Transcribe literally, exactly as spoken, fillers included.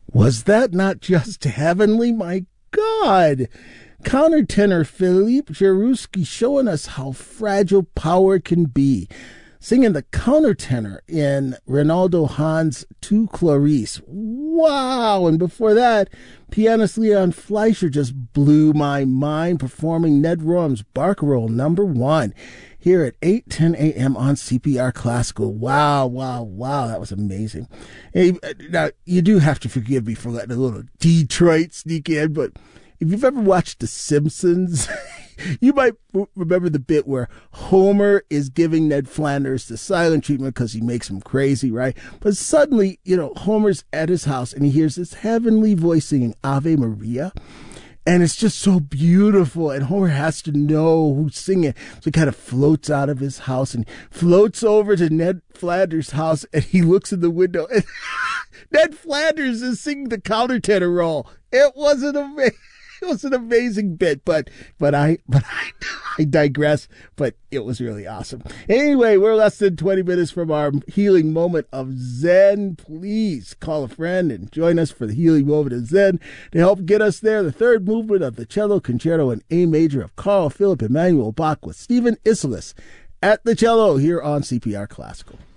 Was that not just heavenly? My God. Countertenor Philippe Jarouski showing us how fragile power can be, singing the countertenor in Reynaldo Hahn's Tu Clarice. Wow! And before that, pianist Leon Fleischer just blew my mind, performing Ned Rorem's Barcarolle number one here at eight ten a.m. on C P R Classical. Wow, wow, wow. That was amazing. Hey, now, you do have to forgive me for letting a little Detroit sneak in, but if you've ever watched The Simpsons, you might remember the bit where Homer is giving Ned Flanders the silent treatment because he makes him crazy, right? But suddenly, you know, Homer's at his house and he hears this heavenly voice singing Ave Maria. And it's just so beautiful. And Homer has to know who's singing. So he kind of floats out of his house and floats over to Ned Flanders' house. And he looks in the window and Ned Flanders is singing the countertenor role. It wasn't amazing. It was an amazing bit, but but I but I, I digress. But it was really awesome. Anyway, we're less than twenty minutes from our healing moment of Zen. Please call a friend and join us for the healing moment of Zen to help get us there. The third movement of the Cello Concerto in A Major of Carl Philipp Emanuel Bach with Stephen Isserlis at the cello here on C P R Classical.